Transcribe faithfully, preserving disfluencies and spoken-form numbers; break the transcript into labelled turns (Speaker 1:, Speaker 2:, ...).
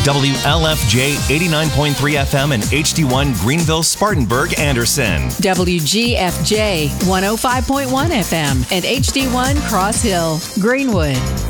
Speaker 1: W L F J eighty-nine point three F M and H D one Greenville, Spartanburg, Anderson.
Speaker 2: W G F J one oh five point one F M and H D one Cross Hill, Greenwood.